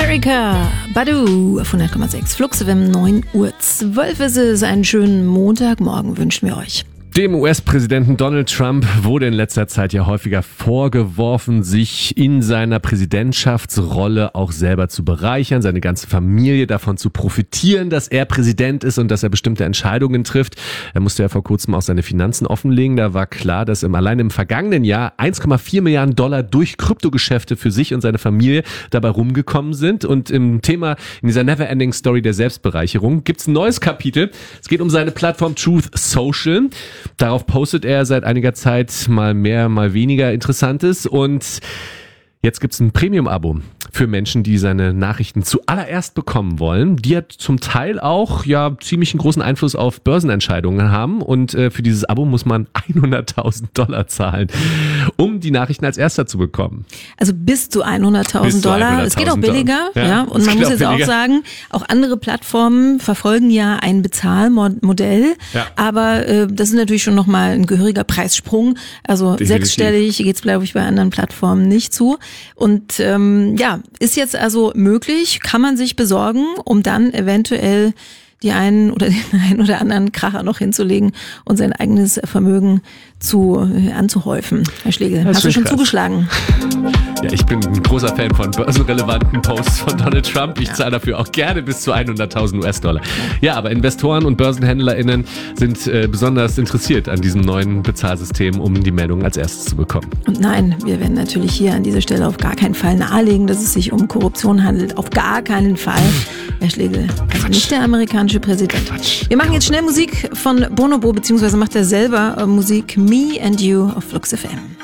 Erykah Badu auf 100,6 Flux FM 9:12 Uhr ist es. Einen schönen Montagmorgen wünschen wir euch. Dem US-Präsidenten Donald Trump wurde in letzter Zeit ja häufiger vorgeworfen, sich in seiner Präsidentschaftsrolle auch selber zu bereichern, seine ganze Familie davon zu profitieren, dass er Präsident ist und dass er bestimmte Entscheidungen trifft. Er musste ja vor kurzem auch seine Finanzen offenlegen. Da war klar, dass allein im vergangenen Jahr 1,4 Milliarden Dollar durch Kryptogeschäfte für sich und seine Familie dabei rumgekommen sind. Und im Thema, in dieser Never-Ending Story der Selbstbereicherung, gibt's ein neues Kapitel. Es geht um seine Plattform Truth Social. Darauf postet er seit einiger Zeit mal mehr, mal weniger Interessantes und jetzt gibt's ein Premium-Abo für Menschen, die seine Nachrichten zuallererst bekommen wollen, die ja zum Teil auch ziemlich einen großen Einfluss auf Börsenentscheidungen haben und für dieses Abo muss man $100.000 zahlen, um die Nachrichten als erster zu bekommen. Also bis zu $100.000. Es geht auch billiger, ja. Und man muss jetzt auch sagen, auch andere Plattformen verfolgen ja ein Bezahlmodell, aber das ist natürlich schon nochmal ein gehöriger Preissprung. Also definitiv. 6-stellig geht's, glaube ich, bei anderen Plattformen nicht zu. Und ist jetzt also möglich, kann man sich besorgen, um dann eventuell den einen oder anderen Kracher noch hinzulegen und sein eigenes Vermögen anzuhäufen. Herr Schlegel, hast du schon zugeschlagen? Ja, ich bin ein großer Fan von börsenrelevanten Posts von Donald Trump. Ich zahle dafür auch gerne bis zu $100.000. Ja, aber Investoren und BörsenhändlerInnen sind besonders interessiert an diesem neuen Bezahlsystem, um die Meldungen als erstes zu bekommen. Und nein, wir werden natürlich hier an dieser Stelle auf gar keinen Fall nahelegen, dass es sich um Korruption handelt. Auf gar keinen Fall. Herr Schlegel, also nicht der amerikanische Präsident. Wir machen jetzt schnell Musik von Bonobo, beziehungsweise macht er selber Musik Me and You auf Flux FM.